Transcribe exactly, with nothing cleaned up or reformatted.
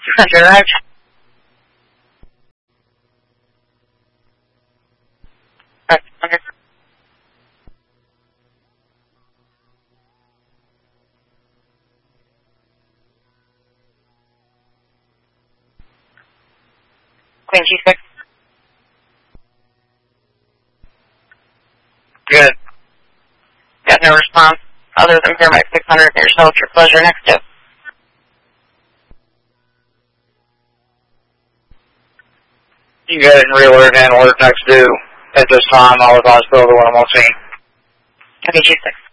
six hundred arrived. Okay. Queen G six. Good. Got no response other than Paramedic six hundred. Yourself, your pleasure. Next step. You can go ahead and realert and alert next due. At this time, I'll advise Bill the one I'm on scene. Okay, G six.